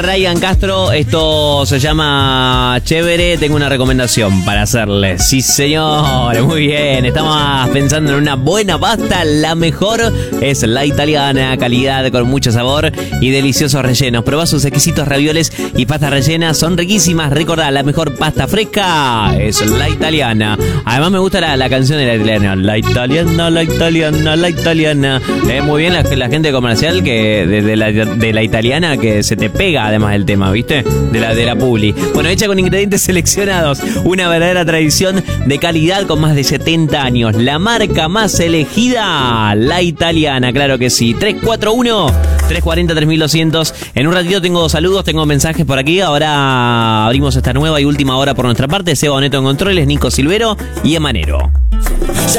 Ryan Castro, esto se llama Chévere, tengo una recomendación para hacerle. Sí, señor, muy bien, estamos pensando en una buena pasta, la mejor es la italiana, calidad con mucho sabor y deliciosos rellenos. Probá sus exquisitos ravioles y pastas rellenas, son riquísimas. Recordá, la mejor pasta fresca es la italiana. Además me gusta la canción de la italiana. La italiana, la italiana, la italiana. Muy bien la gente comercial que de la italiana que se te pega además el tema, ¿viste? De la publi. Bueno, hecha con ingredientes seleccionados. Una verdadera tradición de calidad con más de 70 años. La marca más elegida, la italiana, claro que sí. 341-340-3200. En un ratito tengo saludos, tengo mensajes por aquí. Ahora abrimos esta nueva y última hora por nuestra parte. Seba Oneto en controles, Nico Silvero y Emanero.